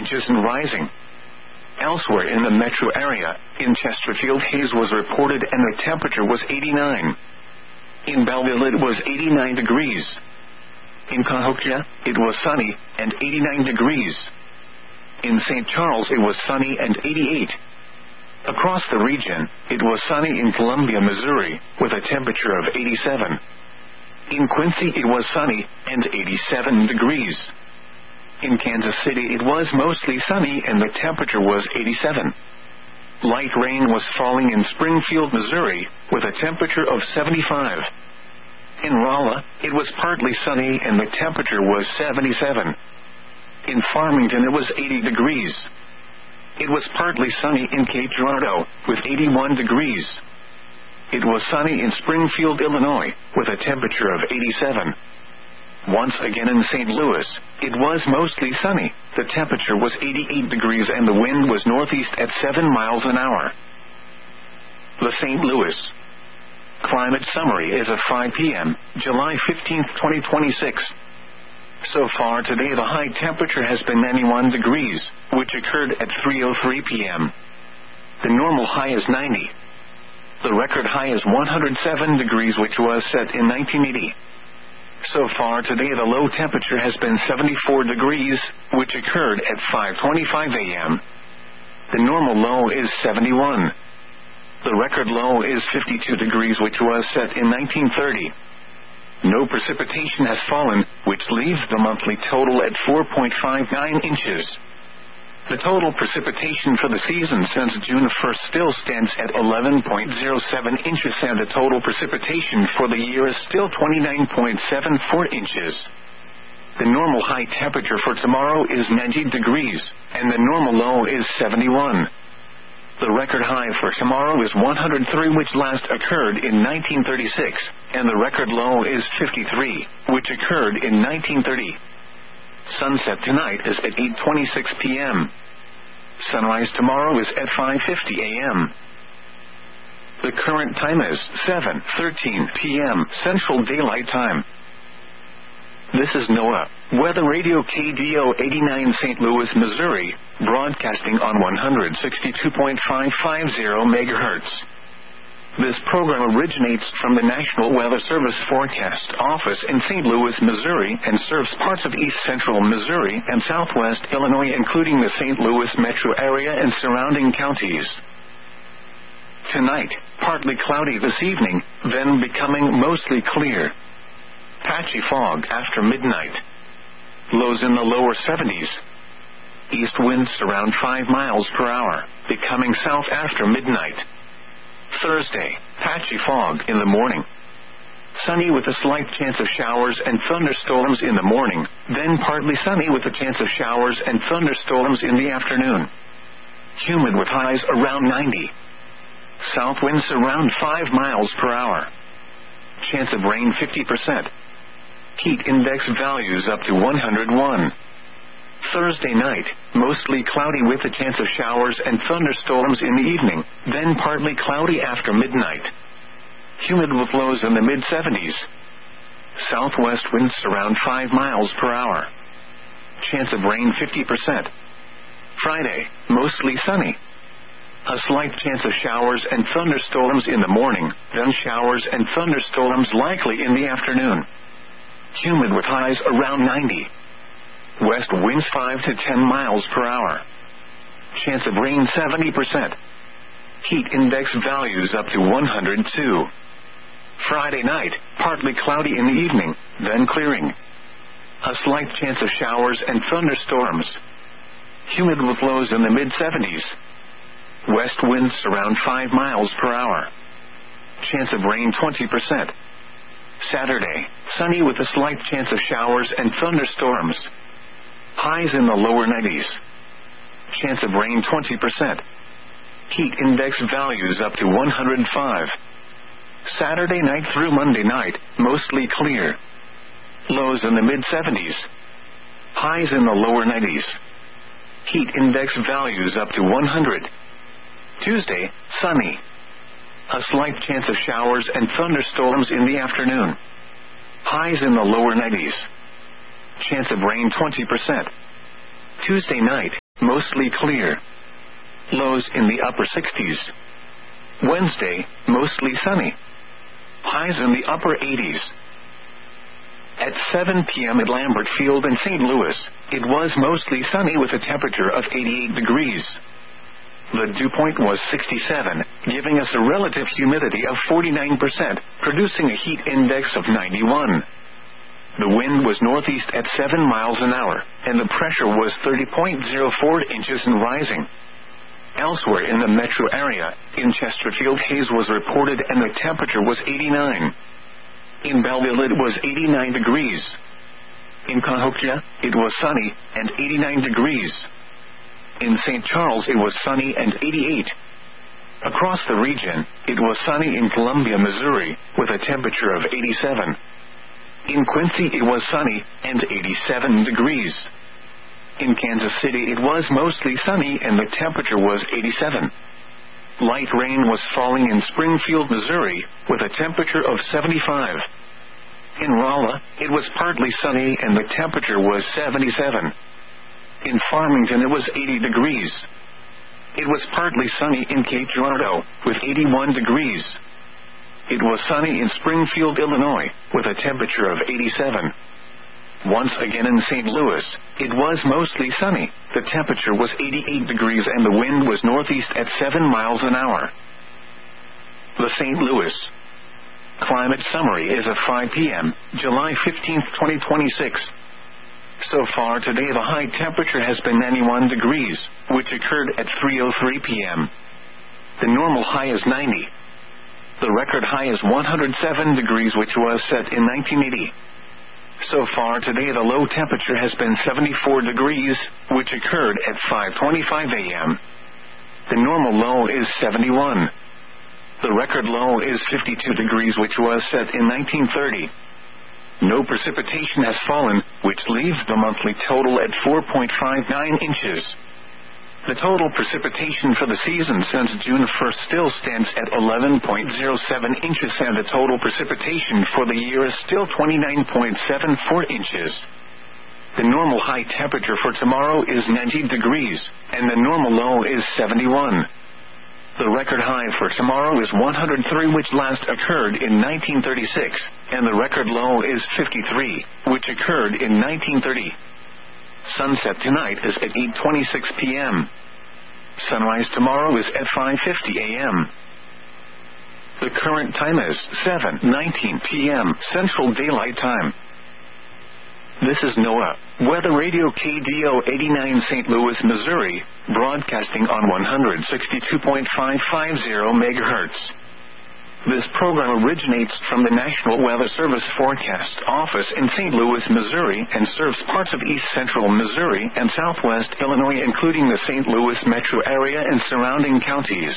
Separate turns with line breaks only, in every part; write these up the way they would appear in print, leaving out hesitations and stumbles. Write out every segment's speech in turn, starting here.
inches and rising. Elsewhere in the metro area, in Chesterfield haze was reported and the temperature was 89. In Belleville it was 89 degrees. In Cahokia, it was sunny and 89 degrees. In St. Charles it was sunny and 88. Across the region, it was sunny in Columbia, Missouri, with a temperature of 87. In Quincy it was sunny and 87 degrees. In Kansas City it was mostly sunny and the temperature was 87. Light rain was falling in Springfield, Missouri, with a temperature of 75. In Rolla, it was partly sunny and the temperature was 77. In Farmington it was 80 degrees. It was partly sunny in Cape Girardeau, with 81 degrees. It was sunny in Springfield, Illinois, with a temperature of 87. Once again in St. Louis, it was mostly sunny. The temperature was 88 degrees and the wind was northeast at 7 miles an hour. The St. Louis Climate Summary is at 5 p.m., July 15, 2026. So far today the high temperature has been 91 degrees, which occurred at 3:03 p.m. The normal high is 90. The record high is 107 degrees, which was set in 1980. So far today the low temperature has been 74 degrees, which occurred at 5:25 a.m. The normal low is 71. The record low is 52 degrees, which was set in 1930. No precipitation has fallen, which leaves the monthly total at 4.59 inches. The total precipitation for the season since June 1st still stands at 11.07 inches, and the total precipitation for the year is still 29.74 inches. The normal high temperature for tomorrow is 90 degrees, and the normal low is 71. The record high for tomorrow is 103, which last occurred in 1936, and the record low is 53, which occurred in 1930. Sunset tonight is at 8:26 p.m. Sunrise tomorrow is at 5:50 a.m. The current time is 7:13 p.m. Central Daylight Time. This is NOAA Weather Radio KDO 89 St. Louis, Missouri, broadcasting on 162.550 MHz. This program originates from the National Weather Service Forecast Office in St. Louis, Missouri, and serves parts of east central Missouri and southwest Illinois, including the St. Louis metro area and surrounding counties. Tonight, partly cloudy this evening, then becoming mostly clear. Patchy fog after midnight. Lows in the lower 70s. East winds around 5 miles per hour, becoming south after midnight. Thursday, patchy fog in the morning. Sunny with a slight chance of showers and thunderstorms in the morning, then partly sunny with a chance of showers and thunderstorms in the afternoon. Humid with highs around 90. South winds around 5 miles per hour. Chance of rain 50%. Heat index values up to 101. Thursday night, mostly cloudy with a chance of showers and thunderstorms in the evening, then partly cloudy after midnight. Humid with lows in the mid-70s. Southwest winds around 5 miles per hour. Chance of rain 50%. Friday, mostly sunny. A slight chance of showers and thunderstorms in the morning, then showers and thunderstorms likely in the afternoon. Humid with highs around 90. West winds 5 to 10 miles per hour. Chance of rain 70%. Heat index values up to 102. Friday night, partly cloudy in the evening, then clearing. A slight chance of showers and thunderstorms. Humid with lows in the mid-70s. West winds around 5 miles per hour. Chance of rain 20%. Saturday, sunny with a slight chance of showers and thunderstorms. Highs in the lower 90s. Chance of rain 20%. Heat index values up to 105. Saturday night through Monday night, mostly clear. Lows in the mid-70s. Highs in the lower 90s. Heat index values up to 100. Tuesday, sunny. A slight chance of showers and thunderstorms in the afternoon. Highs in the lower 90s. Chance of rain 20%. Tuesday night, mostly clear. Lows in the upper 60s. Wednesday, mostly sunny. Highs in the upper 80s. At 7 p.m. at Lambert Field in St. Louis, it was mostly sunny with a temperature of 88 degrees. The dew point was 67, giving us a relative humidity of 49%, producing a heat index of 91. The wind was northeast at 7 miles an hour, and the pressure was 30.04 inches and rising. Elsewhere in the metro area, in Chesterfield, haze was reported and the temperature was 89. In Belleville, it was 89 degrees. In Cahokia, it was sunny and 89 degrees. In St. Charles, it was sunny and 88. Across the region, it was sunny in Columbia, Missouri, with a temperature of 87. In Quincy, it was sunny and 87 degrees. In Kansas City, it was mostly sunny and the temperature was 87. Light rain was falling in Springfield, Missouri, with a temperature of 75. In Rolla, it was partly sunny and the temperature was 77. In Farmington, it was 80 degrees. It was partly sunny in Cape Girardeau, with 81 degrees. It was sunny in Springfield, Illinois, with a temperature of 87. Once again in St. Louis, it was mostly sunny. The temperature was 88 degrees and the wind was northeast at 7 miles an hour. The St. Louis Climate Summary is at 5 p.m., July 15, 2026. So far today, the high temperature has been 91 degrees, which occurred at 3:03 p.m. The normal high is 90. The record high is 107 degrees, which was set in 1980. So far today, the low temperature has been 74 degrees, which occurred at 5:25 a.m. The normal low is 71. The record low is 52 degrees, which was set in 1930. No precipitation has fallen, which leaves the monthly total at 4.59 inches. The total precipitation for the season since June 1st still stands at 11.07 inches, and the total precipitation for the year is still 29.74 inches. The normal high temperature for tomorrow is 90 degrees, and the normal low is 71. The record high for tomorrow is 103, which last occurred in 1936, and the record low is 53, which occurred in 1930. Sunset tonight is at 8:26 p.m. Sunrise tomorrow is at 5:50 a.m. The current time is 7:19 p.m. Central Daylight Time. This is NOAA Weather Radio KDO 89 St. Louis, Missouri, broadcasting on 162.550 MHz. This program originates from the National Weather Service Forecast Office in St. Louis, Missouri, and serves parts of east central Missouri and southwest Illinois, including the St. Louis metro area and surrounding counties.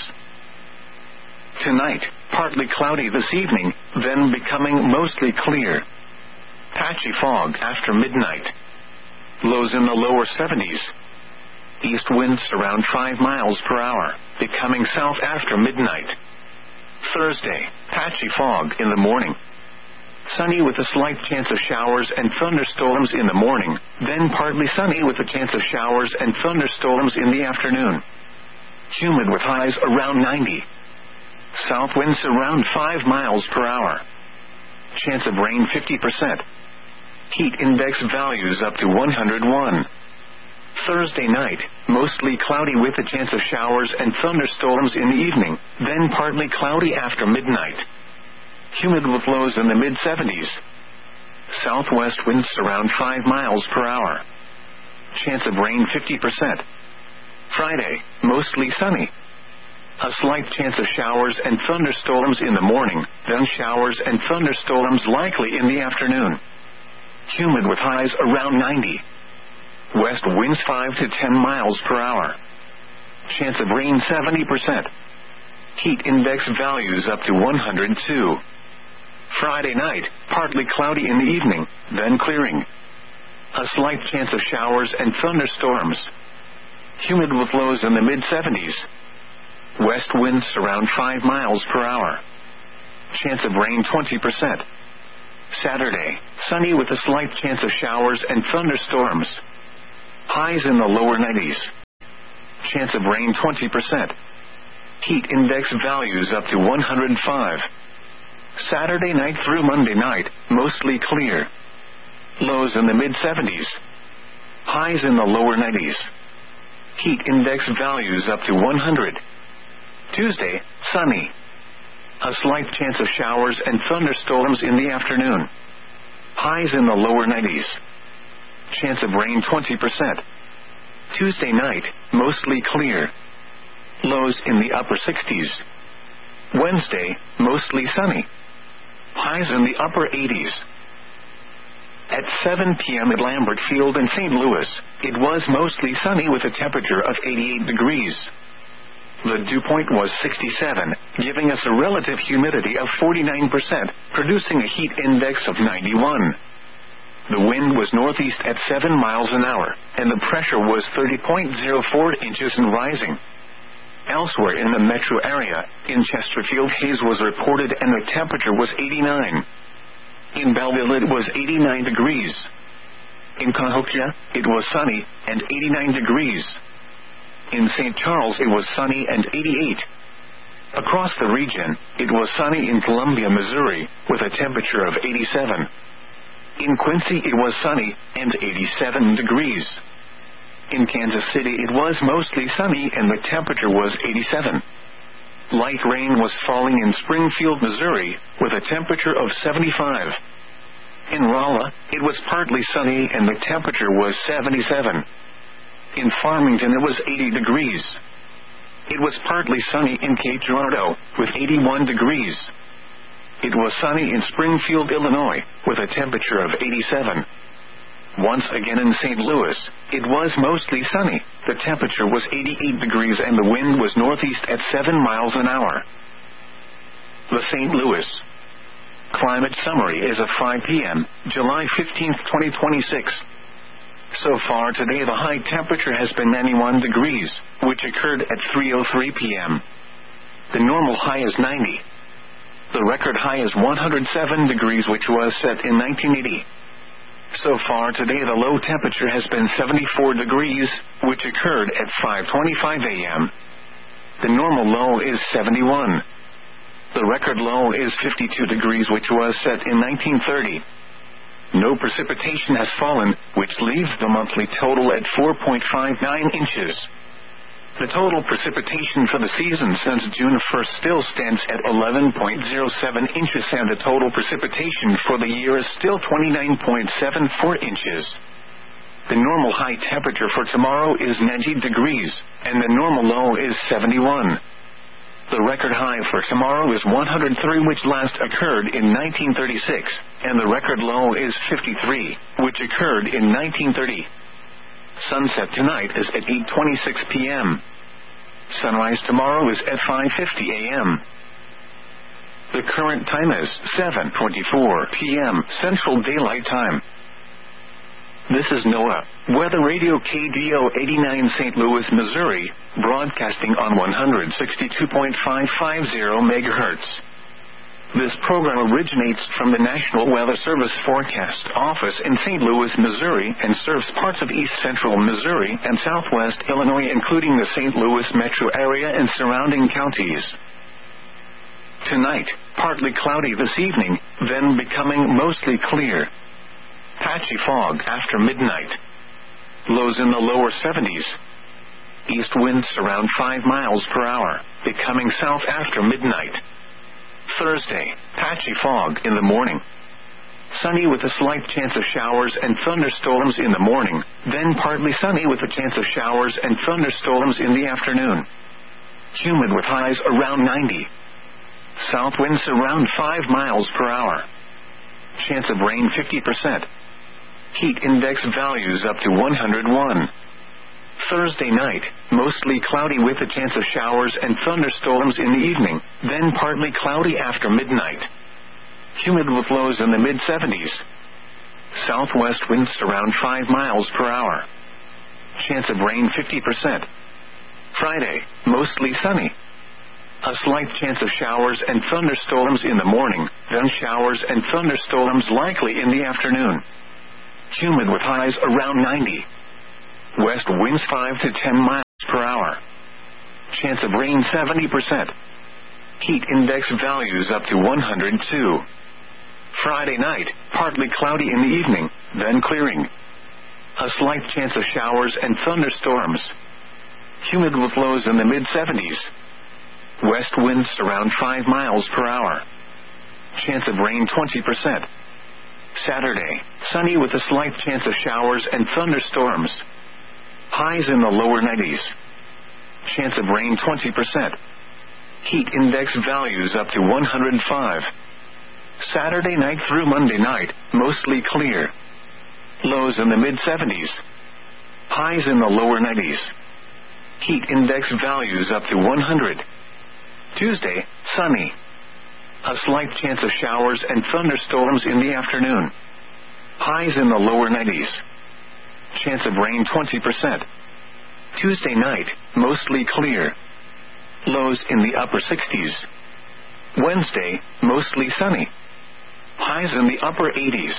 Tonight, partly cloudy this evening, then becoming mostly clear. Patchy fog after midnight. Lows in the lower 70s. East winds around 5 miles per hour, becoming south after midnight. Thursday, patchy fog in the morning. Sunny with a slight chance of showers and thunderstorms in the morning, then partly sunny with a chance of showers and thunderstorms in the afternoon. Humid with highs around 90. South winds around 5 miles per hour. Chance of rain 50%. Heat index values up to 101. Thursday night, mostly cloudy with a chance of showers and thunderstorms in the evening, then partly cloudy after midnight. Humid with lows in the mid-70s. Southwest winds around 5 miles per hour. Chance of rain 50%. Friday, mostly sunny. A slight chance of showers and thunderstorms in the morning, then showers and thunderstorms likely in the afternoon. Humid with highs around 90. West winds 5 to 10 miles per hour. Chance of rain 70%. Heat index values up to 102. Friday night, partly cloudy in the evening, then clearing. A slight chance of showers and thunderstorms. Humid with lows in the mid-70s. West winds around 5 miles per hour. Chance of rain 20%. Saturday, sunny with a slight chance of showers and thunderstorms. Highs in the lower 90s. Chance of rain 20%. Heat index values up to 105. Saturday night through Monday night, mostly clear. Lows in the mid-70s. Highs in the lower 90s. Heat index values up to 100. Tuesday, sunny. A slight chance of showers and thunderstorms in the afternoon. Highs in the lower 90s. Chance of rain 20%. Tuesday night, mostly clear. Lows in the upper 60s. Wednesday, mostly sunny. Highs in the upper 80s. At 7 p.m. at Lambert Field in St. Louis, it was mostly sunny with a temperature of 88 degrees. The dew point was 67, giving us a relative humidity of 49%, producing a heat index of 91. The wind was northeast at 7 miles an hour, and the pressure was 30.04 inches and rising. Elsewhere in the metro area, in Chesterfield, haze was reported and the temperature was 89. In Belleville, it was 89 degrees. In Cahokia, it was sunny and 89 degrees. In St. Charles, it was sunny and 88. Across the region, it was sunny in Columbia, Missouri, with a temperature of 87. In Quincy, it was sunny and 87 degrees. In Kansas City, it was mostly sunny and the temperature was 87. Light rain was falling in Springfield, Missouri, with a temperature of 75. In Rolla, it was partly sunny and the temperature was 77. In Farmington, it was 80 degrees. It was partly sunny in Cape Girardeau, with 81 degrees. It was sunny in Springfield, Illinois, with a temperature of 87. Once again in St. Louis, it was mostly sunny. The temperature was 88 degrees and the wind was northeast at 7 miles an hour. The St. Louis Climate Summary is of 5 p.m., July 15, 2026. So far today, the high temperature has been 91 degrees, which occurred at 3:03 p.m. The normal high is 90. The record high is 107 degrees, which was set in 1980. So far today, the low temperature has been 74 degrees, which occurred at 5:25 a.m. The normal low is 71. The record low is 52 degrees, which was set in 1930. No precipitation has fallen, which leaves the monthly total at 4.59 inches. The total precipitation for the season since June 1st still stands at 11.07 inches, and the total precipitation for the year is still 29.74 inches. The normal high temperature for tomorrow is 90 degrees, and the normal low is 71. The record high for tomorrow is 103, which last occurred in 1936, and the record low is 53, which occurred in 1930. Sunset tonight is at 8:26 p.m. Sunrise tomorrow is at 5:50 a.m. The current time is 7:24 p.m. Central Daylight Time. This is NOAA Weather Radio KDO 89 St. Louis, Missouri, broadcasting on 162.550 MHz. This program originates from the National Weather Service Forecast Office in St. Louis, Missouri, and serves parts of east central Missouri and southwest Illinois, including the St. Louis metro area and surrounding counties. Tonight, partly cloudy this evening, then becoming mostly clear. Patchy fog after midnight. Lows in the lower 70s. East winds around 5 miles per hour, becoming south after midnight. Thursday, patchy fog in the morning. Sunny with a slight chance of showers and thunderstorms in the morning, then partly sunny with a chance of showers and thunderstorms in the afternoon. Humid with highs around 90. South winds around 5 miles per hour. Chance of rain 50%. Heat index values up to 101. Thursday night, mostly cloudy with a chance of showers and thunderstorms in the evening, then partly cloudy after midnight. Humid with lows in the mid-70s. Southwest winds around 5 miles per hour. Chance of rain 50%. Friday, mostly sunny. A slight chance of showers and thunderstorms in the morning, then showers and thunderstorms likely in the afternoon. Humid with highs around 90. West winds 5 to 10 miles per per hour. Chance of rain 70%. Heat index values up to 102. Friday night, partly cloudy in the evening, then clearing. A slight chance of showers and thunderstorms. Humid with lows in the mid-70s. West winds around 5 miles per hour. Chance of rain 20%. Saturday, sunny with a slight chance of showers and thunderstorms. Highs in the lower 90s. Chance of rain 20%. Heat index values up to 105. Saturday night through Monday night, mostly clear. Lows in the mid-70s. Highs in the lower 90s. Heat index values up to 100. Tuesday, sunny. A slight chance of showers and thunderstorms in the afternoon. Highs in the lower 90s. Chance of rain 20%. Tuesday night, mostly clear. Lows in the upper 60s. Wednesday, mostly sunny. Highs in the upper 80s.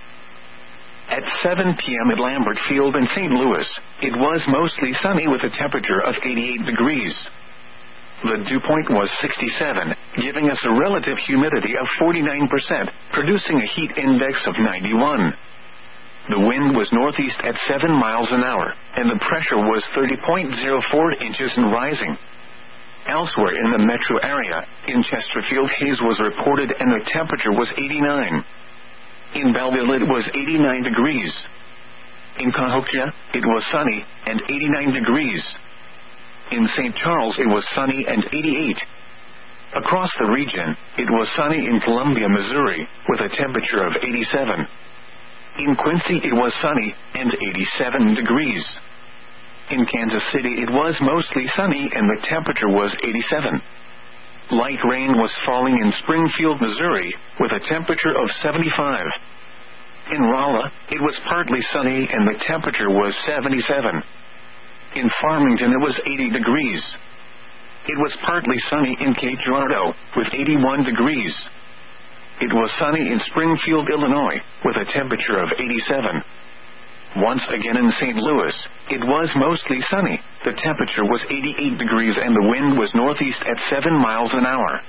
At 7 p.m. at Lambert Field in St. Louis, it was mostly sunny with a temperature of 88 degrees. The dew point was 67, giving us a relative humidity of 49%, producing a heat index of 91. The wind was northeast at 7 miles an hour, and the pressure was 30.04 inches and rising. Elsewhere in the metro area, in Chesterfield, haze was reported and the temperature was 89. In Belleville, it was 89 degrees. In Cahokia, it was sunny and 89 degrees. In St. Charles, it was sunny and 88. Across the region, it was sunny in Columbia, Missouri, with a temperature of 87. In Quincy, it was sunny and 87 degrees. In Kansas City, it was mostly sunny and the temperature was 87. Light rain was falling in Springfield, Missouri, with a temperature of 75. In Rolla, it was partly sunny and the temperature was 77. In Farmington, it was 80 degrees. It was partly sunny in Cape Girardeau, with 81 degrees. It was sunny in Springfield, Illinois, with a temperature of 87. Once again in St. Louis, it was mostly sunny. The temperature was 88 degrees and the wind was northeast at 7 miles an hour.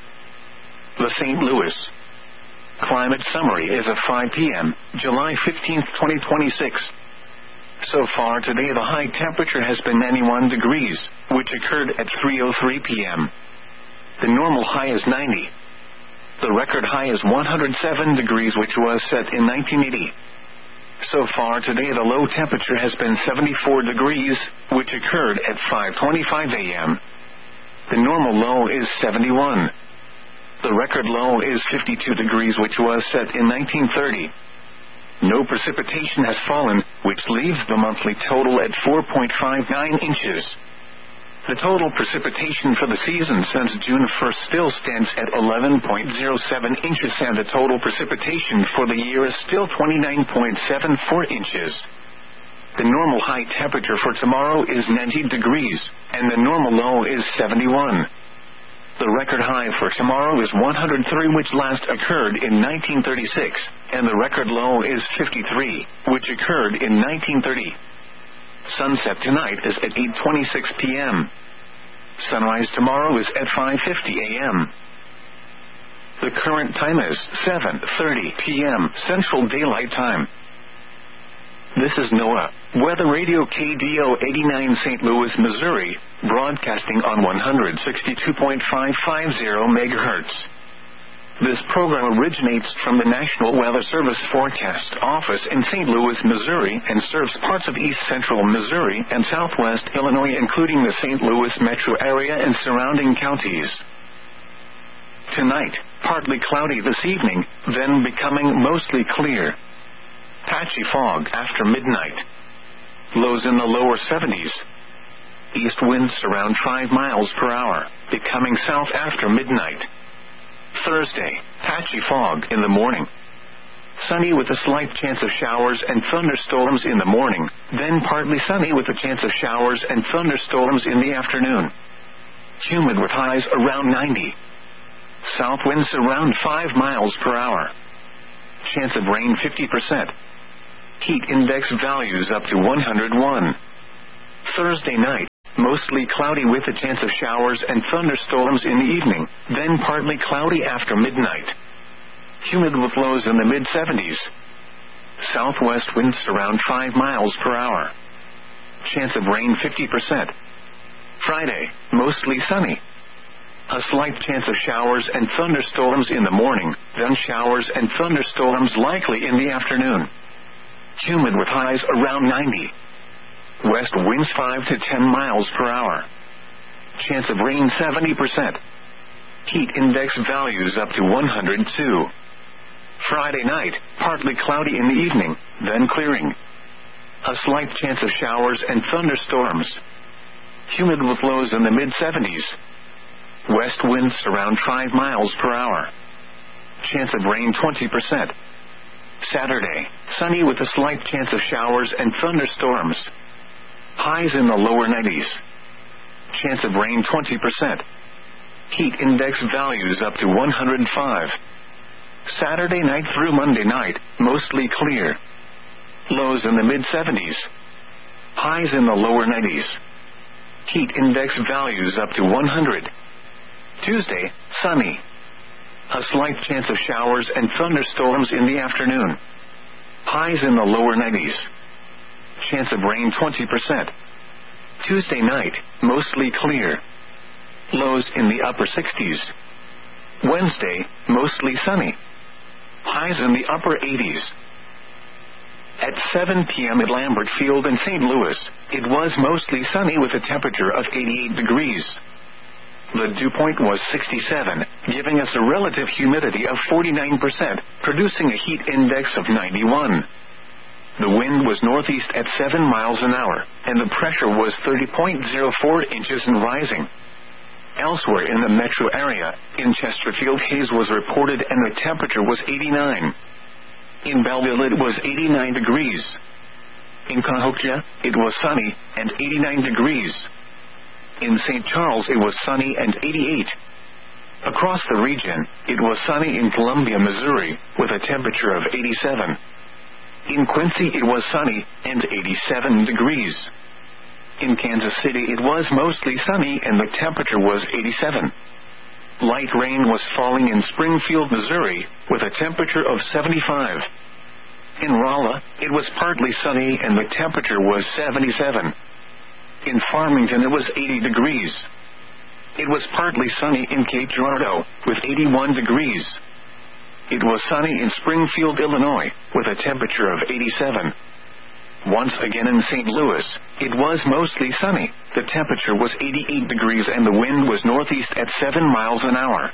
The St. Louis Climate Summary is at 5 p.m., July 15, 2026. So far today, the high temperature has been 91 degrees, which occurred at 3:03 p.m. The normal high is 90. The record high is 107 degrees, which was set in 1980. So far today, the low temperature has been 74 degrees, which occurred at 5:25 a.m. The normal low is 71. The record low is 52 degrees, which was set in 1930. No precipitation has fallen, which leaves the monthly total at 4.59 inches. The total precipitation for the season since June 1st still stands at 11.07 inches, and the total precipitation for the year is still 29.74 inches. The normal high temperature for tomorrow is 90 degrees, and the normal low is 71. The record high for tomorrow is 103, which last occurred in 1936, and the record low is 53, which occurred in 1930. Sunset tonight is at 8:26 p.m. Sunrise tomorrow is at 5:50 a.m. The current time is 7:30 p.m. Central Daylight Time. This is NOAA, Weather Radio KDO 89 St. Louis, Missouri, broadcasting on 162.550 MHz. This program originates from the National Weather Service Forecast Office in St. Louis, Missouri, and serves parts of east central Missouri and southwest Illinois, including the St. Louis metro area and surrounding counties. Tonight, partly cloudy this evening, then becoming mostly clear. Patchy fog after midnight. Lows in the lower 70s. East winds around 5 miles per hour, becoming south after midnight. Thursday, patchy fog in the morning. Sunny with a slight chance of showers and thunderstorms in the morning, then partly sunny with a chance of showers and thunderstorms in the afternoon. Humid with highs around 90. South winds around 5 miles per hour. Chance of rain 50%. Heat index values up to 101. Thursday night, mostly cloudy with a chance of showers and thunderstorms in the evening, then partly cloudy after midnight. Humid with lows in the mid-70s. Southwest winds around 5 miles per hour. Chance of rain 50%. Friday, mostly sunny. A slight chance of showers and thunderstorms in the morning, then showers and thunderstorms likely in the afternoon. Humid with highs around 90. West winds 5 to 10 miles per hour. Chance of rain 70%. Heat index values up to 102. Friday night, partly cloudy in the evening, then clearing. A slight chance of showers and thunderstorms. Humid with lows in the mid-70s. West winds around 5 miles per hour. Chance of rain 20%. Saturday, sunny with a slight chance of showers and thunderstorms. Highs in the lower 90s. Chance of rain 20%. Heat index values up to 105. Saturday night through Monday night, mostly clear. Lows in the mid-70s. Highs in the lower 90s. Heat index values up to 100. Tuesday, sunny. A slight chance of showers and thunderstorms in the afternoon. Highs in the lower 90s. Chance of rain 20%. Tuesday night, mostly clear. Lows in the upper 60s. Wednesday, mostly sunny. Highs in the upper 80s. At 7 p.m. at Lambert Field in St. Louis, it was mostly sunny with a temperature of 88 degrees. The dew point was 67, giving us a relative humidity of 49%, producing a heat index of 91. The wind was northeast at 7 miles an hour, and the pressure was 30.04 inches and rising. Elsewhere in the metro area, in Chesterfield, haze was reported and the temperature was 89. In Belleville, it was 89 degrees. In Cahokia, it was sunny and 89 degrees. In St. Charles, it was sunny and 88. Across the region, it was sunny in Columbia, Missouri, with a temperature of 87. In Quincy, it was sunny and 87 degrees. In Kansas City, it was mostly sunny and the temperature was 87. Light rain was falling in Springfield, Missouri, with a temperature of 75. In Rolla, it was partly sunny and the temperature was 77. In Farmington, it was 80 degrees. It was partly sunny in Cape Girardeau, with 81 degrees. It was sunny in Springfield, Illinois, with a temperature of 87. Once again in St. Louis, it was mostly sunny. The temperature was 88 degrees and the wind was northeast at 7 miles an hour.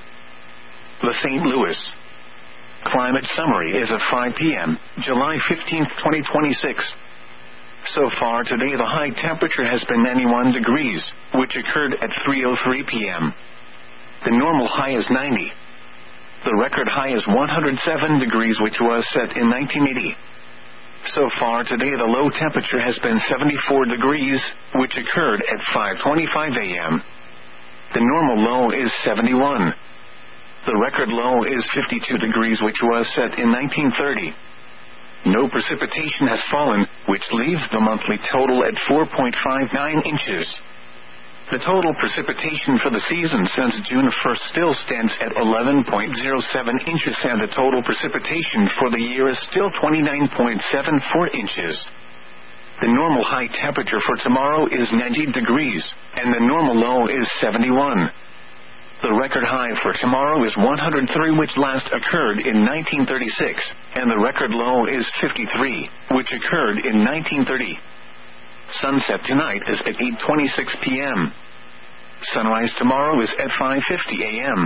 The St. Louis Climate Summary is at 5 p.m., July 15, 2026. So far today, the high temperature has been 91 degrees, which occurred at 3:03 p.m. The normal high is 90. The record high is 107 degrees, which was set in 1980. So far today, the low temperature has been 74 degrees, which occurred at 5:25 a.m. The normal low is 71. The record low is 52 degrees, which was set in 1930. No precipitation has fallen, which leaves the monthly total at 4.59 inches. The total precipitation for the season since June 1st still stands at 11.07 inches, and the total precipitation for the year is still 29.74 inches. The normal high temperature for tomorrow is 90 degrees, and the normal low is 71. The record high for tomorrow is 103, which last occurred in 1936, and the record low is 53, which occurred in 1930. Sunset tonight is at 8:26 p.m. Sunrise tomorrow is at 5:50 a.m.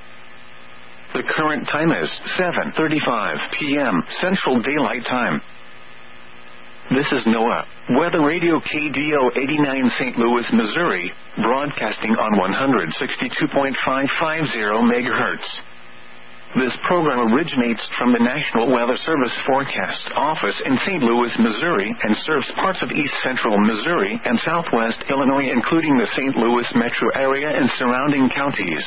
The current time is 7:35 p.m. Central Daylight Time. This is NOAA Weather Radio KDO 89 St. Louis, Missouri, broadcasting on 162.550 MHz. This program originates from the National Weather Service Forecast Office in St. Louis, Missouri, and serves parts of east central Missouri and southwest Illinois, including the St. Louis metro area and surrounding counties.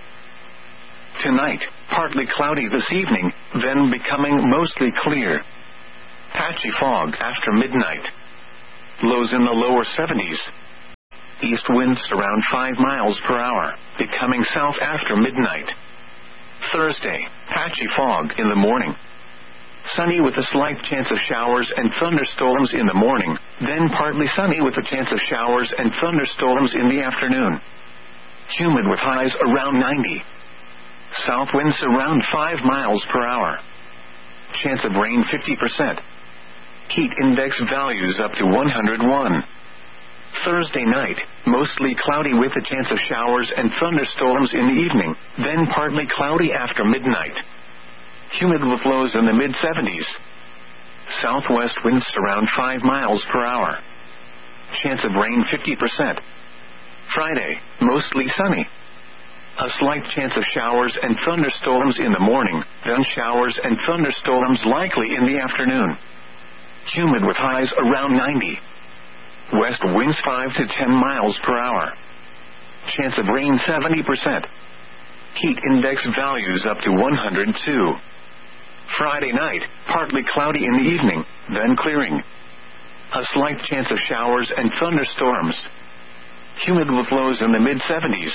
Tonight, partly cloudy this evening, then becoming mostly clear. Patchy fog after midnight. Lows in the lower 70s. southeast winds around 5 miles per hour, becoming south after midnight. Thursday, patchy fog in the morning. Sunny with a slight chance of showers and thunderstorms in the morning, then partly sunny with a chance of showers and thunderstorms in the afternoon. Humid with highs around 90. South winds around 5 miles per hour. Chance of rain 50%. Heat index values up to 101. Thursday night, mostly cloudy with a chance of showers and thunderstorms in the evening, then partly cloudy after midnight. Humid with lows in the mid-70s. Southwest winds around 5 miles per hour. Chance of rain 50%. Friday, mostly sunny. A slight chance of showers and thunderstorms in the morning, then showers and thunderstorms likely in the afternoon. Humid with highs around 90. West winds 5 to 10 miles per hour. Chance of rain 70%. Heat index values up to 102. Friday night, partly cloudy in the evening, then clearing. A slight chance of showers and thunderstorms. Humid with lows in the mid-70s.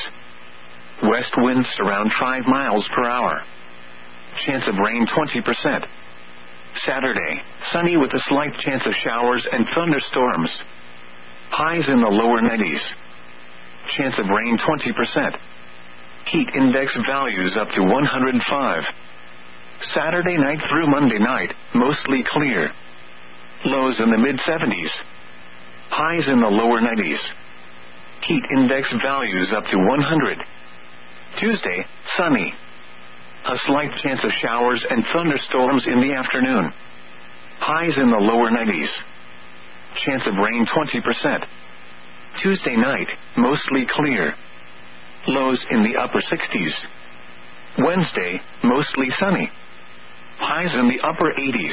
West winds around 5 miles per hour. Chance of rain 20%. Saturday, sunny with a slight chance of showers and thunderstorms. Highs in the lower 90s. Chance of rain 20%. Heat index values up to 105. Saturday night through Monday night, mostly clear. Lows in the mid-70s. Highs in the lower 90s. Heat index values up to 100. Tuesday, sunny. A slight chance of showers and thunderstorms in the afternoon. Highs in the lower 90s. Chance of rain 20%. Tuesday night, mostly clear. Lows in the upper 60s. Wednesday, mostly sunny. Highs in the upper 80s.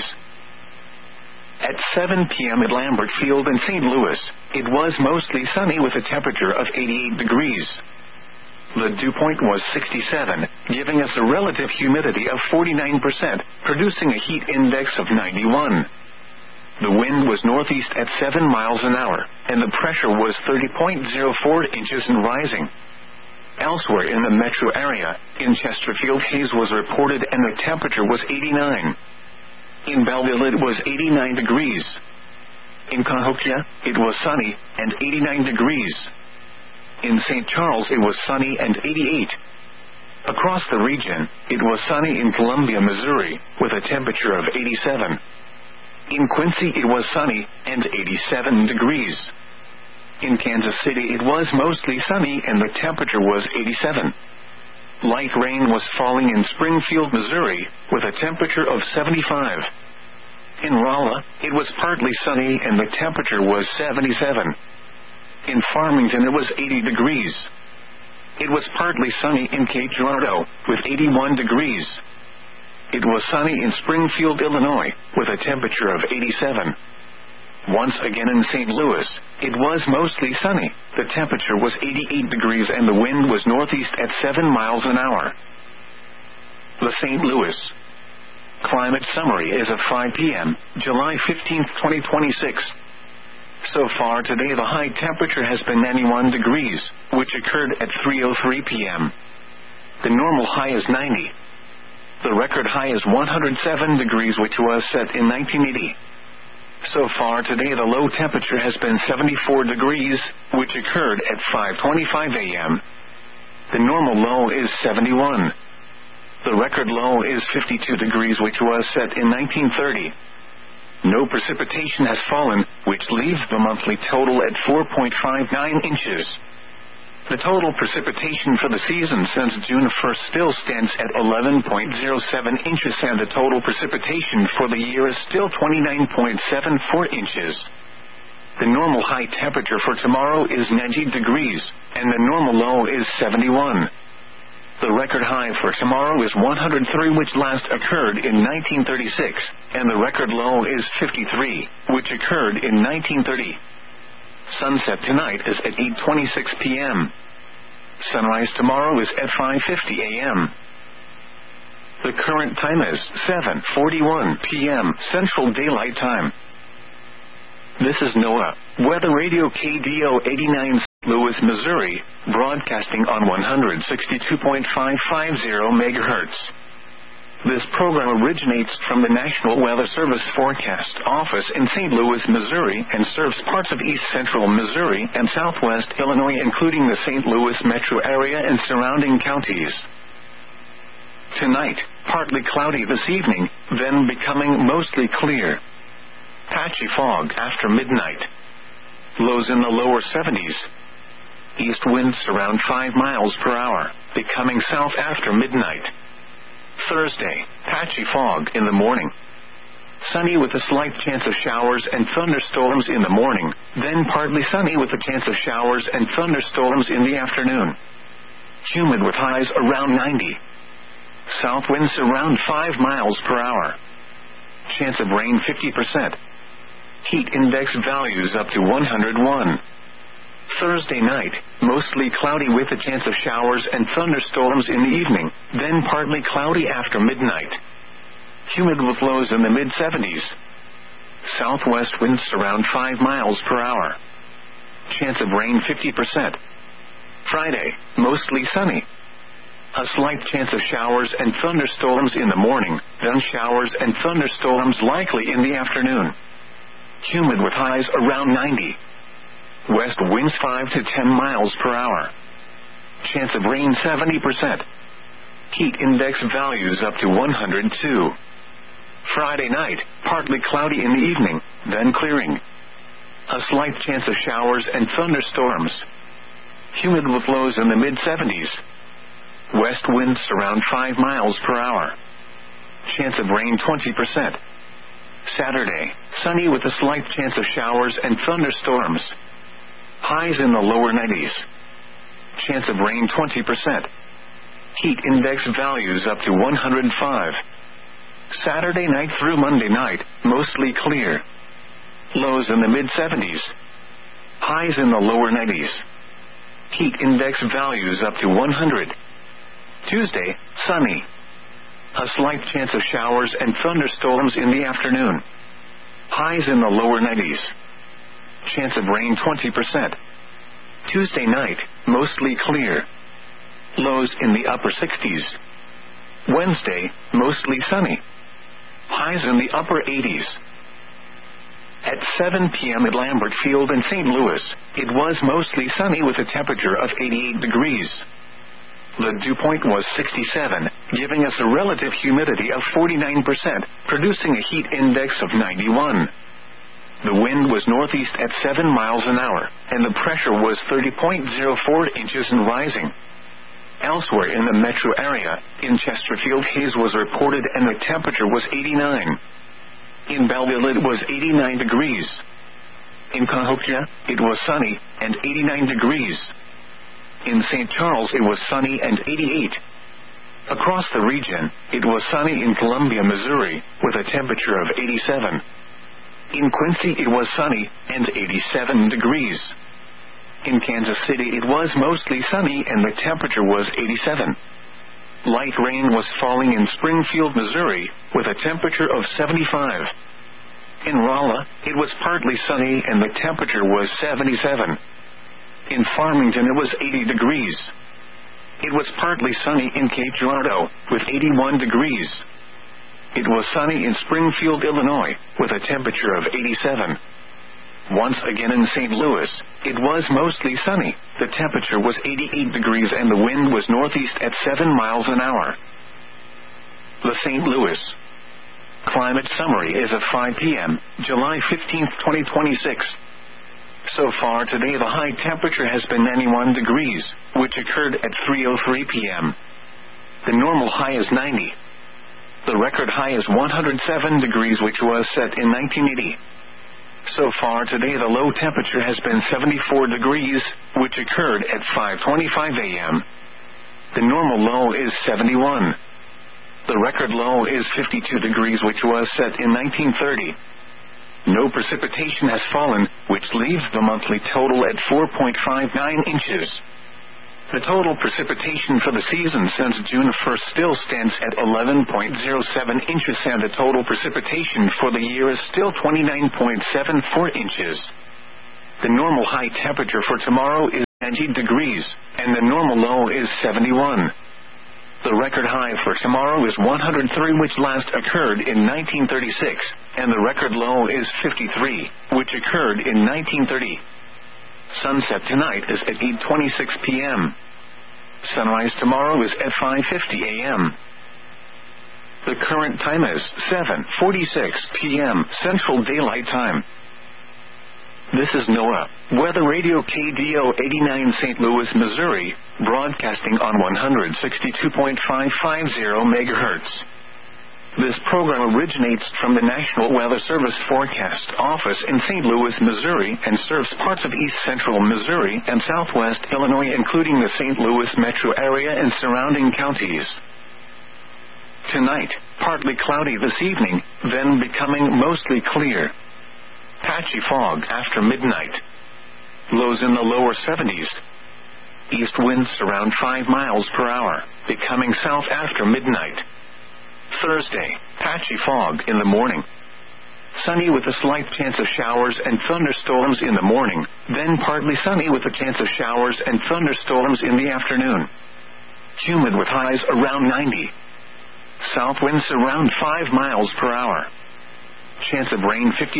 At 7 p.m. at Lambert Field in St. Louis, it was mostly sunny with a temperature of 88 degrees. The dew point was 67, giving us a relative humidity of 49%, producing a heat index of 91. The wind was northeast at 7 miles an hour, and the pressure was 30.04 inches and rising. Elsewhere in the metro area, in Chesterfield, haze was reported and the temperature was 89. In Belleville, it was 89 degrees. In Cahokia, it was sunny and 89 degrees. In St. Charles, it was sunny and 88. Across the region, it was sunny in Columbia, Missouri, with a temperature of 87. In Quincy, it was sunny and 87 degrees. In Kansas City, it was mostly sunny and the temperature was 87. Light rain was falling in Springfield, Missouri, with a temperature of 75. In Rolla, it was partly sunny and the temperature was 77. In Farmington, it was 80 degrees. It was partly sunny in Cape Girardeau, with 81 degrees. It was sunny in Springfield, Illinois, with a temperature of 87. Once again in St. Louis, it was mostly sunny. The temperature was 88 degrees and the wind was northeast at 7 miles an hour. The St. Louis climate summary is at 5 p.m., July 15, 2026. So far today, the high temperature has been 91 degrees, which occurred at 3:03 p.m. The normal high is 90. The record high is 107 degrees, which was set in 1980. So far today, the low temperature has been 74 degrees, which occurred at 5:25 a.m. The normal low is 71. The record low is 52 degrees, which was set in 1930. No precipitation has fallen, which leaves the monthly total at 4.59 inches. The total precipitation for the season since June 1st still stands at 11.07 inches, and the total precipitation for the year is still 29.74 inches. The normal high temperature for tomorrow is 90 degrees, and the normal low is 71. The record high for tomorrow is 103, which last occurred in 1936, and the record low is 53, which occurred in 1930. Sunset tonight is at 8:26 p.m. Sunrise tomorrow is at 5:50 a.m. The current time is 7:41 p.m. Central Daylight Time. This is NOAA Weather Radio KDO 89. Louis, Missouri, broadcasting on 162.550 MHz. This program originates from the National Weather Service Forecast Office in St. Louis, Missouri, and serves parts of east central Missouri and southwest Illinois, including the St. Louis metro area and surrounding counties. Tonight, partly cloudy this evening, then becoming mostly clear. Patchy fog after midnight. Lows in the lower 70s. East winds around 5 miles per hour, becoming south after midnight. Thursday, patchy fog in the morning. Sunny with a slight chance of showers and thunderstorms in the morning, then partly sunny with a chance of showers and thunderstorms in the afternoon. Humid with highs around 90. South winds around 5 miles per hour. Chance of rain 50%. Heat index values up to 101. Thursday night, mostly cloudy with a chance of showers and thunderstorms in the evening, then partly cloudy after midnight. Humid with lows in the mid-70s. Southwest winds around 5 miles per hour. Chance of rain 50%. Friday, mostly sunny. A slight chance of showers and thunderstorms in the morning, then showers and thunderstorms likely in the afternoon. Humid with highs around 90. West winds 5 to 10 miles per hour. Chance of rain 70%. Heat index values up to 102. Friday night, partly cloudy in the evening, then clearing. A slight chance of showers and thunderstorms. Humid with lows in the mid-70s. West winds around 5 miles per hour. Chance of rain 20%. Saturday, sunny with a slight chance of showers and thunderstorms. Highs in the lower 90s. Chance of rain 20%. Heat index values up to 105. Saturday night through Monday night, mostly clear. Lows in the mid-70s. Highs in the lower 90s. Heat index values up to 100. Tuesday, sunny. A slight chance of showers and thunderstorms in the afternoon. Highs in the lower 90s. Chance of rain 20%. Tuesday night, mostly clear. Lows in the upper 60s. Wednesday, mostly sunny. Highs in the upper 80s. At 7 p.m. at Lambert Field in St. Louis, it was mostly sunny with a temperature of 88 degrees. The dew point was 67, giving us a relative humidity of 49%, producing a heat index of 91. The wind was northeast at 7 miles an hour, and the pressure was 30.04 inches and rising. Elsewhere in the metro area, in Chesterfield, haze was reported and the temperature was 89. In Belleville, it was 89 degrees. In Cahokia, it was sunny and 89 degrees. In St. Charles, it was sunny and 88. Across the region, it was sunny in Columbia, Missouri, with a temperature of 87. In Quincy, it was sunny and 87 degrees. In Kansas City, it was mostly sunny and the temperature was 87. Light rain was falling in Springfield, Missouri, with a temperature of 75. In Rolla, it was partly sunny and the temperature was 77. In Farmington, it was 80 degrees. It was partly sunny in Cape Girardeau, with 81 degrees. It was sunny in Springfield, Illinois, with a temperature of 87. Once again in St. Louis, it was mostly sunny. The temperature was 88 degrees and the wind was northeast at 7 miles an hour. The St. Louis Climate Summary is at 5 p.m., July 15, 2026. So far today, the high temperature has been 91 degrees, which occurred at 3:03 p.m. The normal high is 90. The record high is 107 degrees, which was set in 1980. So far today, the low temperature has been 74 degrees, which occurred at 5:25 a.m. The normal low is 71. The record low is 52 degrees, which was set in 1930. No precipitation has fallen, which leaves the monthly total at 4.59 inches. The total precipitation for the season since June 1st still stands at 11.07 inches, and the total precipitation for the year is still 29.74 inches. The normal high temperature for tomorrow is degrees, and the normal low is 71. The record high for tomorrow is 103, which last occurred in 1936, and the record low is 53, which occurred in 1930. Sunset tonight is at 8:26 p.m. Sunrise tomorrow is at 5:50 a.m. The current time is 7:46 p.m. Central Daylight Time. This is NOAA Weather Radio KDO 89 St. Louis, Missouri, broadcasting on 162.550 MHz. This program originates from the National Weather Service Forecast Office in St. Louis, Missouri, and serves parts of east central Missouri and southwest Illinois, including the St. Louis metro area and surrounding counties. Tonight, partly cloudy this evening, then becoming mostly clear. Patchy fog after midnight. Lows in the lower 70s. East winds around 5 miles per hour, becoming south after midnight. Thursday, patchy fog in the morning. Sunny with a slight chance of showers and thunderstorms in the morning, then partly sunny with a chance of showers and thunderstorms in the afternoon. Humid with highs around 90. South winds around 5 miles per hour. Chance of rain 50%.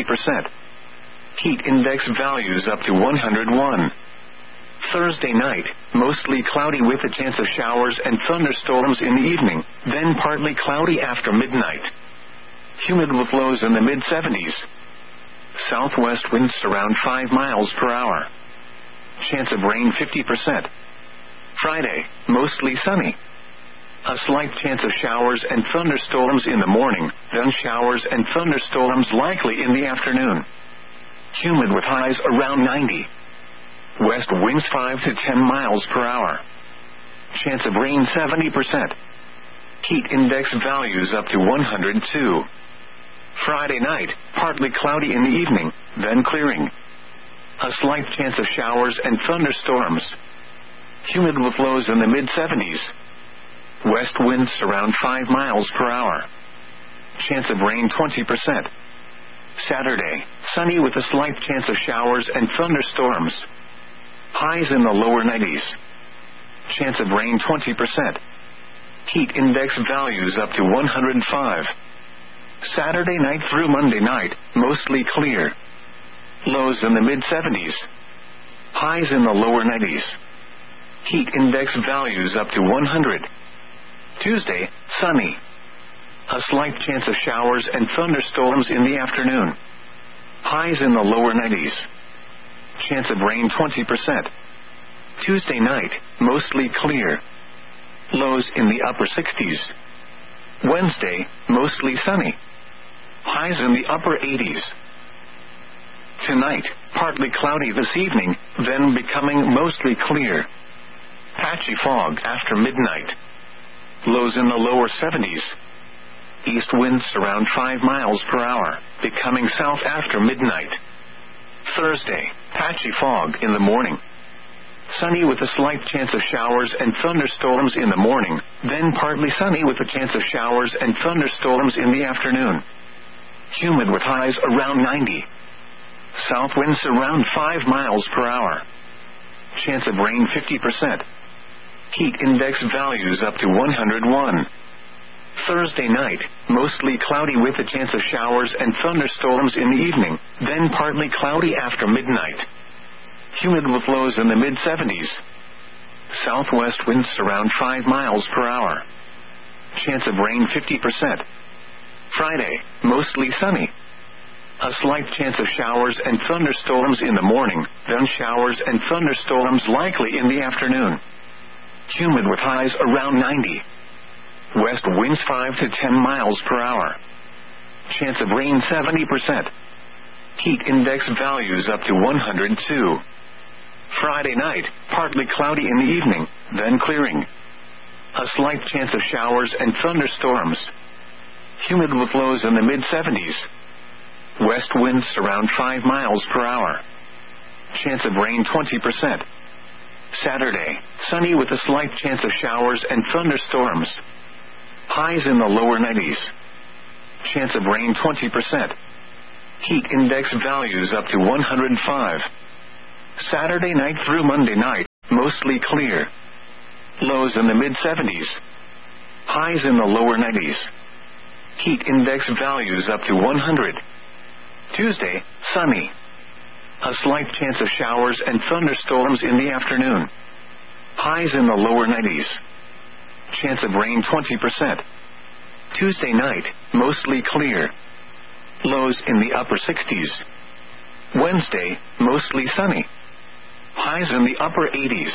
Heat index values up to 101. Thursday night, mostly cloudy with a chance of showers and thunderstorms in the evening, then partly cloudy after midnight. Humid with lows in the mid-70s. Southwest winds around 5 miles per hour. Chance of rain 50%. Friday, mostly sunny. A slight chance of showers and thunderstorms in the morning, then showers and thunderstorms likely in the afternoon. Humid with highs around 90. West winds 5 to 10 miles per hour. Chance of rain 70%. Heat index values up to 102. Friday night, partly cloudy in the evening, then clearing. A slight chance of showers and thunderstorms. Humid with lows in the mid-70s. West winds around 5 miles per hour. Chance of rain 20%. Saturday, sunny with a slight chance of showers and thunderstorms. Highs in the lower 90s. Chance of rain 20%. Heat index values up to 105. Saturday night through Monday night, mostly clear. Lows in the mid-70s. Highs in the lower 90s. Heat index values up to 100. Tuesday, sunny. A slight chance of showers and thunderstorms in the afternoon. Highs in the lower 90s. Chance of rain 20%. Tuesday night, mostly clear. Lows in the upper 60s. Wednesday, mostly sunny. Highs in the upper 80s. Tonight, partly cloudy this evening, then becoming mostly clear. Patchy fog after midnight. Lows in the lower 70s. East winds around 5 miles per hour, becoming south after midnight. Thursday, patchy fog in the morning. Sunny with a slight chance of showers and thunderstorms in the morning, then partly sunny with a chance of showers and thunderstorms in the afternoon. Humid with highs around 90. South winds around 5 miles per hour. Chance of rain 50%. Heat index values up to 101. Thursday night, mostly cloudy with a chance of showers and thunderstorms in the evening, then partly cloudy after midnight. Humid with lows in the mid-70s. Southwest winds around 5 miles per hour. Chance of rain 50%. Friday, mostly sunny. A slight chance of showers and thunderstorms in the morning, then showers and thunderstorms likely in the afternoon. Humid with highs around 90. West winds 5 to 10 miles per hour. Chance of rain 70%. Heat index values up to 102. Friday night, partly cloudy in the evening, then clearing. A slight chance of showers and thunderstorms. Humid with lows in the mid-70s. West winds around 5 miles per hour. Chance of rain 20%. Saturday, sunny with a slight chance of showers and thunderstorms. Highs in the lower 90s. Chance of rain 20%. Heat index values up to 105. Saturday night through Monday night, mostly clear. Lows in the mid-70s. Highs in the lower 90s. Heat index values up to 100. Tuesday, sunny. A slight chance of showers and thunderstorms in the afternoon. Highs in the lower 90s. Chance of rain 20%. Tuesday night, mostly clear. Lows in the upper 60s. Wednesday, mostly sunny. Highs in the upper 80s.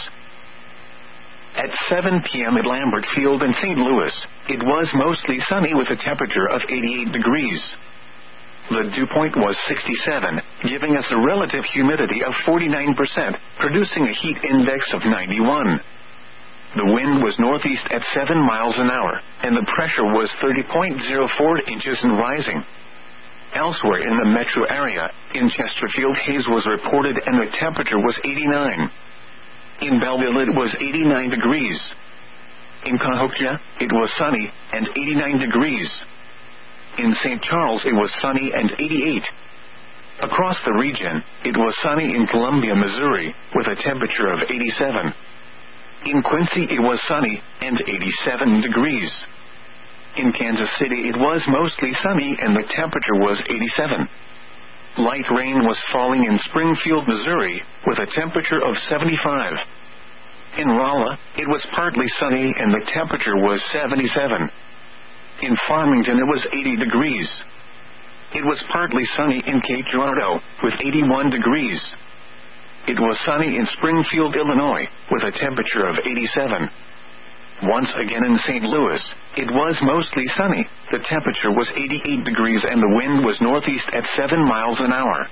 At 7 p.m. at Lambert Field in St. Louis, it was mostly sunny with a temperature of 88 degrees. The dew point was 67, giving us a relative humidity of 49%, producing a heat index of 91. The wind was northeast at 7 miles an hour, and the pressure was 30.04 inches and rising. Elsewhere in the metro area, in Chesterfield, haze was reported and the temperature was 89. In Belleville, it was 89 degrees. In Cahokia, it was sunny and 89 degrees. In St. Charles, it was sunny and 88. Across the region, it was sunny in Columbia, Missouri, with a temperature of 87. In Quincy, it was sunny and 87 degrees. In Kansas City, it was mostly sunny and the temperature was 87. Light rain was falling in Springfield, Missouri, with a temperature of 75. In Rolla, it was partly sunny and the temperature was 77. In Farmington, it was 80 degrees. It was partly sunny in Cape Girardeau, with 81 degrees. It was sunny in Springfield, Illinois, with a temperature of 87. Once again in St. Louis, it was mostly sunny, the temperature was 88 degrees and the wind was northeast at 7 miles an hour.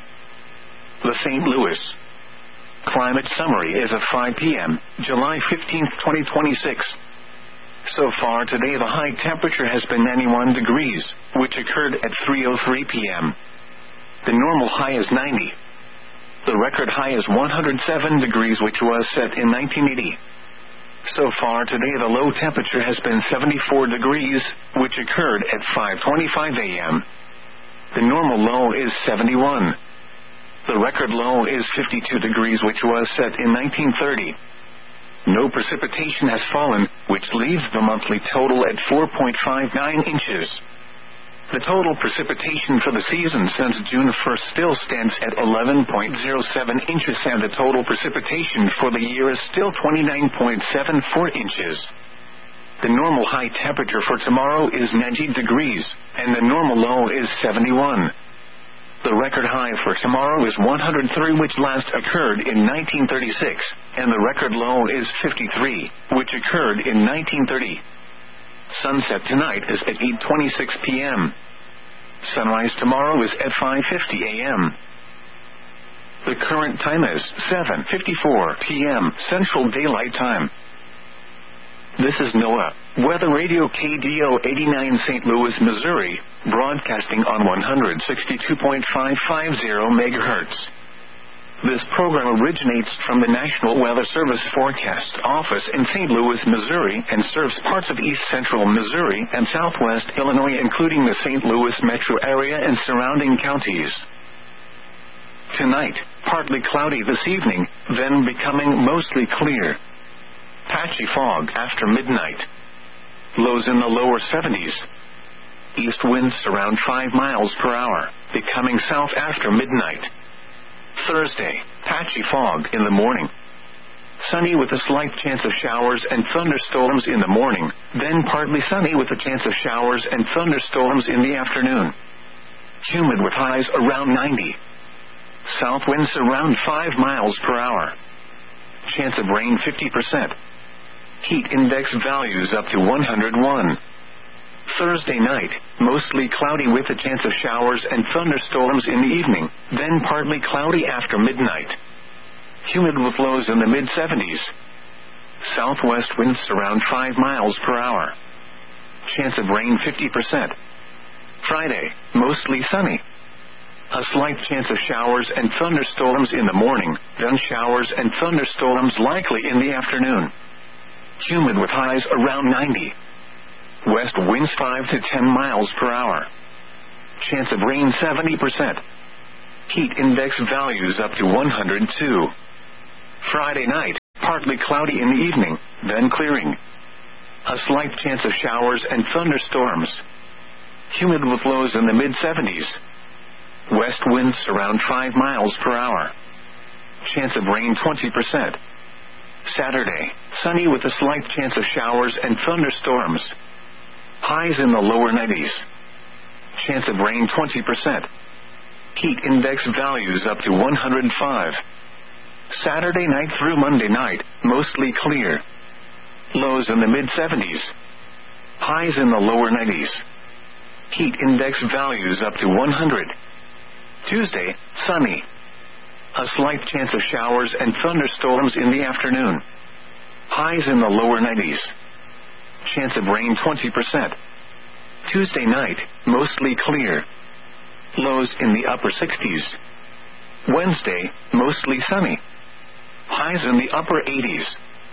The St. Louis Climate Summary is at 5 p.m., July 15, 2026. So far today the high temperature has been 91 degrees, which occurred at 3:03 p.m. The normal high is 90. The record high is 107 degrees, which was set in 1980. So far today the low temperature has been 74 degrees, which occurred at 5:25 a.m. The normal low is 71. The record low is 52 degrees, which was set in 1930. No precipitation has fallen, which leaves the monthly total at 4.59 inches. The total precipitation for the season since June 1st still stands at 11.07 inches, and the total precipitation for the year is still 29.74 inches. The normal high temperature for tomorrow is 90 degrees, and the normal low is 71. The record high for tomorrow is 103, which last occurred in 1936, and the record low is 53, which occurred in 1930. Sunset tonight is at 8:26 p.m. Sunrise tomorrow is at 5:50 a.m. The current time is 7:54 p.m. Central Daylight Time. This is NOAA Weather Radio KDO 89 St. Louis, Missouri, broadcasting on 162.550 MHz. This program originates from the National Weather Service Forecast Office in St. Louis, Missouri, and serves parts of east central Missouri and southwest Illinois, including the St. Louis metro area and surrounding counties. Tonight, partly cloudy this evening, then becoming mostly clear. Patchy fog after midnight. Lows in the lower 70s. East winds around 5 miles per hour, becoming south after midnight. Thursday, patchy fog in the morning. Sunny with a slight chance of showers and thunderstorms in the morning, then partly sunny with a chance of showers and thunderstorms in the afternoon. Humid with highs around 90. South winds around 5 miles per hour. Chance of rain 50%. Heat index values up to 101. Thursday night, mostly cloudy with a chance of showers and thunderstorms in the evening, then partly cloudy after midnight. Humid with lows in the mid-70s. Southwest winds around 5 miles per hour. Chance of rain 50%. Friday, mostly sunny. A slight chance of showers and thunderstorms in the morning, then showers and thunderstorms likely in the afternoon. Humid with highs around 90. West winds 5 to 10 miles per hour. Chance of rain 70%. Heat index values up to 102. Friday night, partly cloudy in the evening, then clearing. A slight chance of showers and thunderstorms. Humid with lows in the mid-70s. West winds around 5 miles per hour. Chance of rain 20%. Saturday, sunny with a slight chance of showers and thunderstorms. Highs in the lower 90s. Chance of rain 20%. Heat index values up to 105. Saturday night through Monday night, mostly clear. Lows in the mid-70s. Highs in the lower 90s. Heat index values up to 100. Tuesday, sunny. A slight chance of showers and thunderstorms in the afternoon. Highs in the lower 90s. Chance of rain 20%. Tuesday night, mostly clear. Lows in the upper 60s. Wednesday, mostly sunny. Highs in the upper 80s.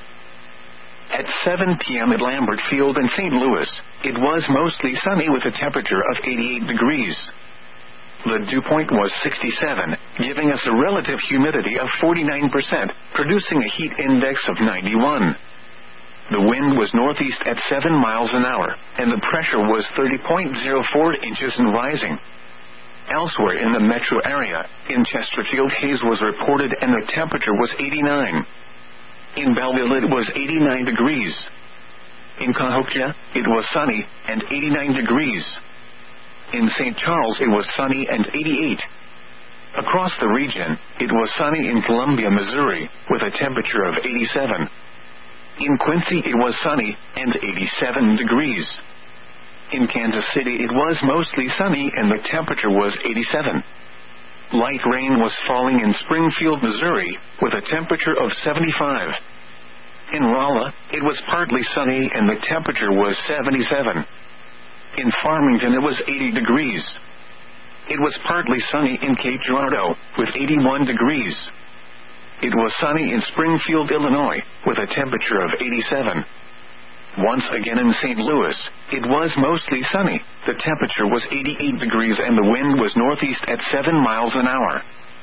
At 7 p.m. at Lambert Field in St. Louis, it was mostly sunny with a temperature of 88 degrees. The dew point was 67, giving us a relative humidity of 49%, producing a heat index of 91. The wind was northeast at 7 miles an hour, and the pressure was 30.04 inches and rising. Elsewhere in the metro area, in Chesterfield, haze was reported and the temperature was 89. In Belleville, it was 89 degrees. In Cahokia, it was sunny and 89 degrees. In St. Charles, it was sunny and 88. Across the region, it was sunny in Columbia, Missouri, with a temperature of 87. In Quincy, it was sunny and 87 degrees. In Kansas City, it was mostly sunny and the temperature was 87. Light rain was falling in Springfield, Missouri, with a temperature of 75. In Rolla, it was partly sunny and the temperature was 77. In Farmington, it was 80 degrees. It was partly sunny in Cape Girardeau, with 81 degrees. It was sunny in Springfield, Illinois, with a temperature of 87. Once again in St. Louis, it was mostly sunny. The temperature was 88 degrees and the wind was northeast at 7 miles an hour.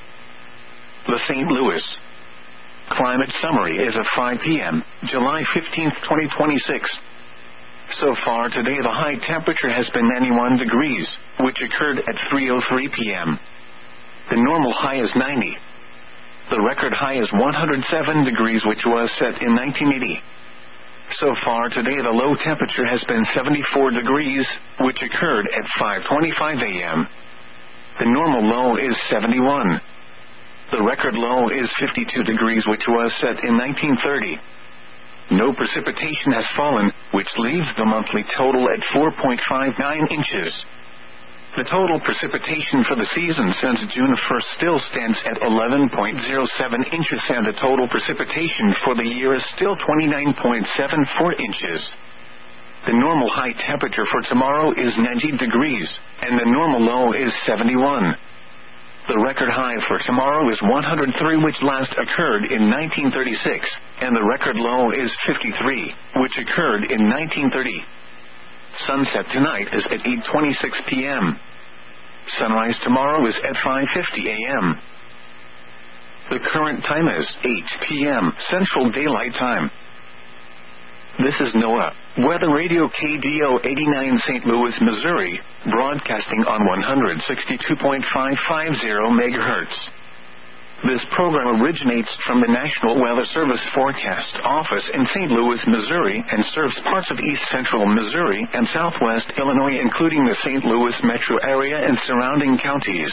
The St. Louis Climate Summary is at 5 p.m., July 15, 2026. So far today, the high temperature has been 91 degrees, which occurred at 3:03 p.m. The normal high is 90. The record high is 107 degrees, which was set in 1980. So far today, the low temperature has been 74 degrees, which occurred at 5:25 a.m. The normal low is 71. The record low is 52 degrees, which was set in 1930. No precipitation has fallen, which leaves the monthly total at 4.59 inches. The total precipitation for the season since June 1st still stands at 11.07 inches, and the total precipitation for the year is still 29.74 inches. The normal high temperature for tomorrow is 90 degrees, and the normal low is 71. The record high for tomorrow is 103, which last occurred in 1936, and the record low is 53, which occurred in 1930. Sunset tonight is at 8:26 p.m. Sunrise tomorrow is at 5:50 a.m. The current time is 8 p.m. Central Daylight Time. This is NOAA Weather Radio KDO 89 St. Louis, Missouri, broadcasting on 162.550 MHz. This program originates from the National Weather Service Forecast Office in St. Louis, Missouri, and serves parts of east central Missouri and southwest Illinois, including the St. Louis metro area and surrounding counties.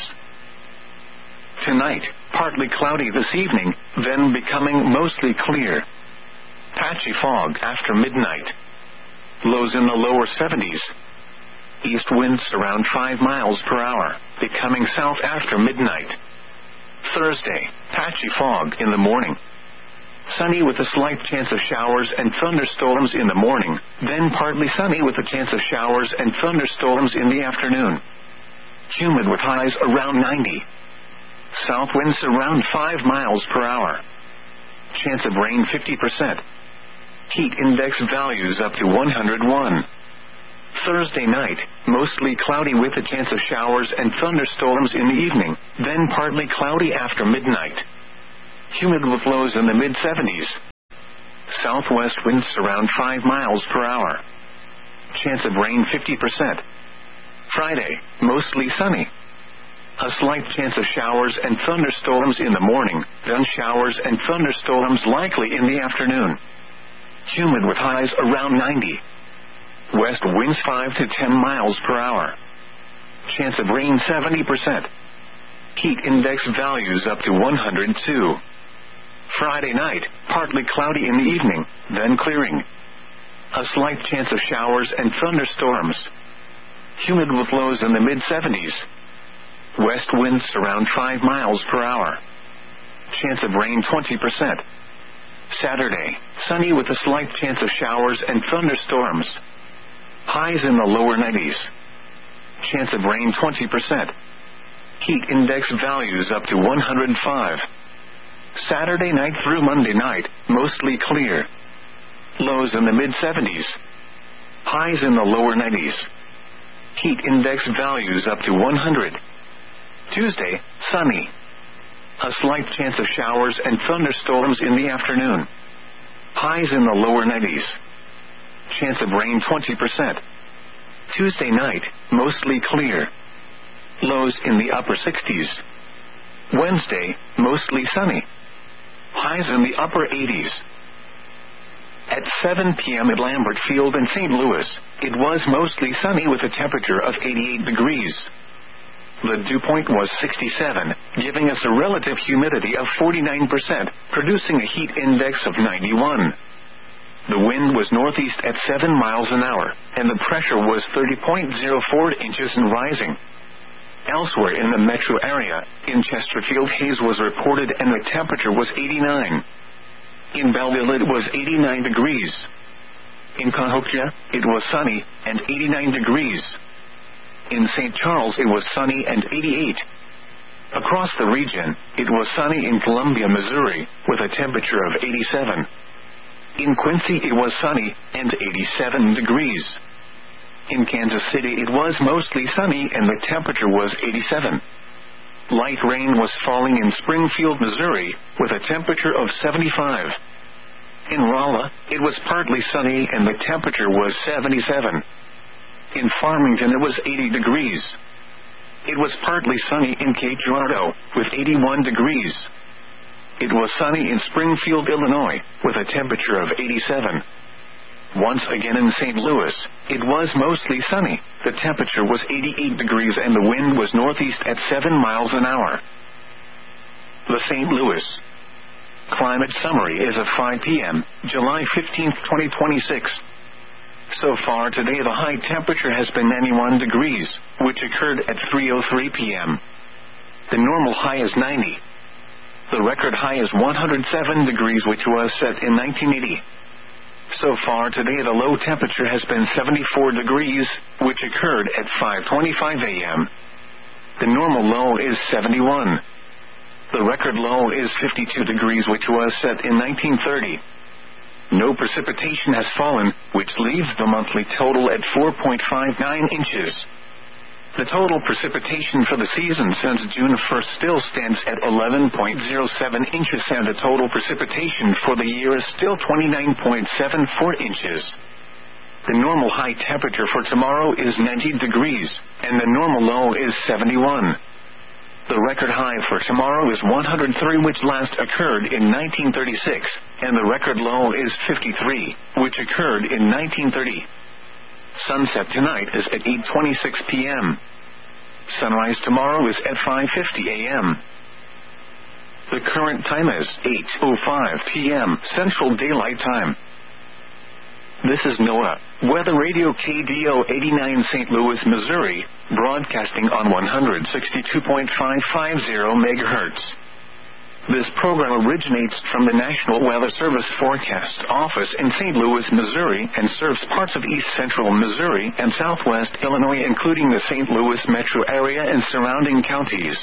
Tonight, partly cloudy this evening, then becoming mostly clear. Patchy fog after midnight. Lows in the lower 70s. East winds around 5 miles per hour, becoming south after midnight. Thursday, patchy fog in the morning. Sunny with a slight chance of showers and thunderstorms in the morning, then partly sunny with a chance of showers and thunderstorms in the afternoon. Humid with highs around 90. South winds around 5 miles per hour. Chance of rain 50%. Heat index values up to 101. Thursday night, mostly cloudy with a chance of showers and thunderstorms in the evening, then partly cloudy after midnight. Humid with lows in the mid-70s. southwest winds around 5 miles per hour. Chance of rain 50%. Friday, mostly sunny. A slight chance of showers and thunderstorms in the morning, then showers and thunderstorms likely in the afternoon. Humid with highs around 90. West winds 5 to 10 miles per hour. Chance of rain 70%. Heat index values up to 102. Friday night, partly cloudy in the evening, then clearing. A slight chance of showers and thunderstorms. Humid with lows in the mid-70s. West winds around 5 miles per hour. Chance of rain 20%. Saturday, sunny with a slight chance of showers and thunderstorms. Highs in the lower 90s. Chance of rain 20%. Heat index values up to 105. Saturday night through Monday night, mostly clear. Lows in the mid-70s. Highs in the lower 90s. Heat index values up to 100. Tuesday, sunny. A slight chance of showers and thunderstorms in the afternoon. Highs in the lower 90s. Chance of rain 20%. Tuesday night, mostly clear. Lows in the upper 60s. Wednesday, mostly sunny. Highs in the upper 80s. At 7 p.m. at Lambert Field in St. Louis, it was mostly sunny with a temperature of 88 degrees. The dew point was 67, giving us a relative humidity of 49%, producing a heat index of 91. The wind was northeast at 7 miles an hour, and the pressure was 30.04 inches and rising. Elsewhere in the metro area, in Chesterfield, haze was reported and the temperature was 89. In Belleville, it was 89 degrees. In Cahokia, it was sunny and 89 degrees. In St. Charles, it was sunny and 88. Across the region, it was sunny in Columbia, Missouri, with a temperature of 87. In Quincy, it was sunny and 87 degrees. In Kansas City, it was mostly sunny and the temperature was 87. Light rain was falling in Springfield, Missouri, with a temperature of 75. In Rolla, it was partly sunny and the temperature was 77. In Farmington, it was 80 degrees. It was partly sunny in Cape Girardeau, with 81 degrees. It was sunny in Springfield, Illinois, with a temperature of 87. Once again in St. Louis, it was mostly sunny. The temperature was 88 degrees and the wind was northeast at 7 miles an hour. The St. Louis Climate Summary is at 5 p.m., July 15, 2026. So far today, the high temperature has been 91 degrees, which occurred at 3:03 p.m. The normal high is 90. The record high is 107 degrees, which was set in 1980. So far today, the low temperature has been 74 degrees, which occurred at 5:25 a.m. The normal low is 71. The record low is 52 degrees, which was set in 1930. No precipitation has fallen, which leaves the monthly total at 4.59 inches. The total precipitation for the season since June 1st still stands at 11.07 inches, and the total precipitation for the year is still 29.74 inches. The normal high temperature for tomorrow is 90 degrees, and the normal low is 71. The record high for tomorrow is 103, which last occurred in 1936, and the record low is 53, which occurred in 1930. Sunset tonight is at 8:26 p.m. Sunrise tomorrow is at 5:50 a.m. The current time is 8:05 p.m. Central Daylight Time. This is NOAA Weather Radio KDO 89 St. Louis, Missouri, broadcasting on 162.550 MHz. This program originates from the National Weather Service Forecast Office in St. Louis, Missouri, and serves parts of east central Missouri and southwest Illinois, including the St. Louis metro area and surrounding counties.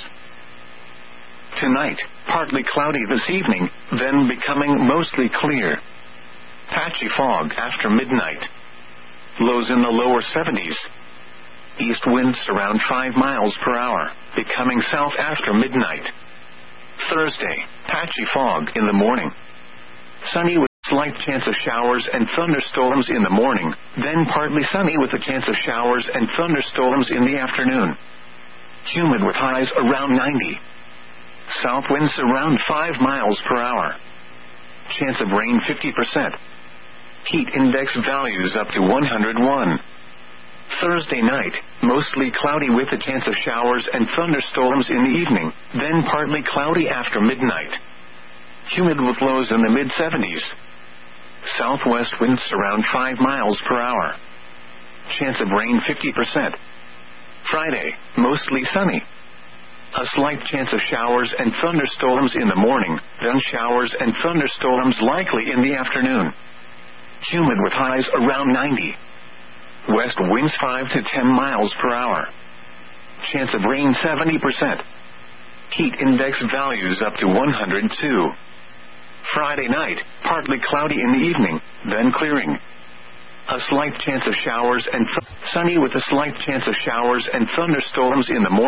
Tonight, partly cloudy this evening, then becoming mostly clear. Patchy fog after midnight. Lows in the lower 70s. East winds around 5 miles per hour, becoming south after midnight. Thursday, patchy fog in the morning. Sunny with Slight chance of showers and thunderstorms in the morning, then partly sunny with a chance of showers and thunderstorms in the afternoon. Humid with highs around 90. South winds around 5 miles per hour. Chance of rain 50%. Heat index values up to 101. Thursday night, mostly cloudy with a chance of showers and thunderstorms in the evening, then partly cloudy after midnight. Humid with lows in the mid-70s. Southwest winds around 5 miles per hour. Chance of rain 50%. Friday, mostly sunny. A slight chance of showers and thunderstorms in the morning, then showers and thunderstorms likely in the afternoon. Humid with highs around 90. West winds 5 to 10 miles per hour. Chance of rain 70%. Heat index values up to 102. Friday night, partly cloudy in the evening, then clearing. A slight chance of showers and sunny with a slight chance of showers and thunderstorms in the morning.